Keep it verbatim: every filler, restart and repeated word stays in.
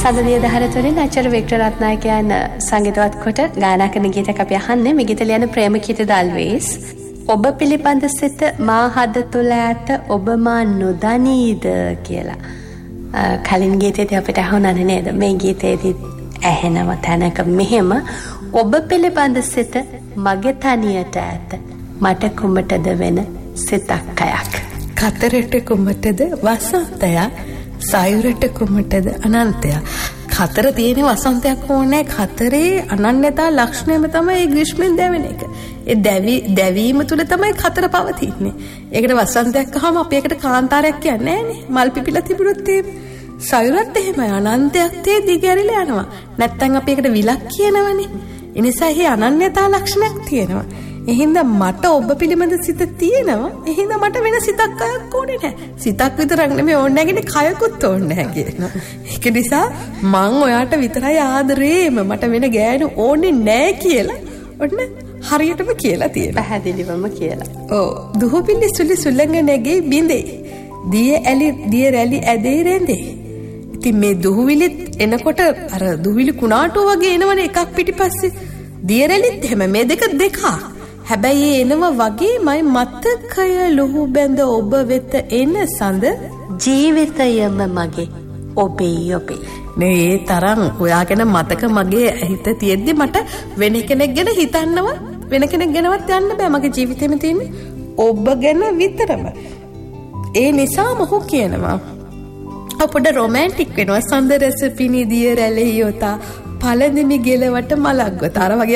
සඳලිය දහර තුළින් අචාර්ය වික්ටර් රත්නායකයන් සංගීතවත් කොට ගායනා කරන ගීතයක් අපි අහන්නේ. මේ ගීත ලියන ප්‍රේමකීර්ති දල්වේස්. ඔබ පිළිබඳ සිත මා හද තුළ ඇත ඔබ මා නොදනීද කියලා. කලින් ගීතේදී අපිට අහුණානේ නේද? මේ ගීතේදී ඇහෙනව තැනක මෙහෙම ඔබ පිළිබඳ සිත මගේ තනියට ඇත මට කුමටද වෙන සිතක් අයක්. කතරට කුමටද වසන්තයක් සයුරට කුමටද අනන්තයක්. කතර තියෙන වසන්තයක් ඕනේ. කතරේ අනන්‍යතා ලක්ෂණයම තමයි ග්‍රීෂ්මෙන් දැවෙන එක. ඒ දැවි දැවීම තුල තමයි කතර පවතින්නේ. ඒකට වසන්තයක් අහම අපි ඒකට කාන්තාරයක් කියන්නේ නෑනේ. මල් පිපිලා තිබුණොත් එහෙම. සයුරත් එහෙමයි. අනන්තයක් තේ දිගැරිලා යනවා. නැත්තම් අපි ඒකට විලක් කියනවනේ. ඒ නිසා එහි අනන්‍යතා ලක්ෂණයක් තියෙනවා. එහෙනම් මට ඔබ පිළිබඳ සිත තියෙනවා. එහෙනම් මට වෙන සිතක් අයක් ඕනේ නැහැ. සිතක් විතරක් නෙමෙයි ඕනේ නැගිනේ කයකුත් ඕනේ නැහැ කියනවා. ඒක නිසා මං ඔයාට විතරයි ආදරේම මට වෙන ගෑනු ඕනේ නැහැ කියලා ඔන්න හරියටම කියලා තියෙනවා. පැහැදිලිවම කියලා. ඔව්. දුහුපිලි සුලි සුලංග නැගේ බින්දේ. දිය ඇලි දිය රැලි ඇදේ රැඳේ. ඉතින් මේ දුහුවිලිත් එනකොට අර දුහුවිලි කුණාටුව වගේ එනවනේ එකක් පිටිපස්සේ. දිය රැලිත් එහෙම මේ දෙක දෙකක්. හැබැයි එනව වගේමයි මතකය ලුහු බැඳ ඔබ වෙත එන සඳ ජීවිතයම මගේ ඔබේ ඔබේ. නේ ඒ තරම් ඔයා ගැන මතක මගේ හිත තියෙද්දි මට වෙන කෙනෙක් ගැන හිතන්නව වෙන කෙනෙක් ගැනවත් යන්න බෑ. මගේ ජීවිතේම තියෙන්නේ ඔබ ගැන විතරම. ඒ නිසා මොහු කියනවා අපොඩ රොමැන්ටික් වෙනවා. සඳ රස පිනි දිය රැළේ යොතා පළඳිමි ගෙලවට මලක් ගොත. අර වගේ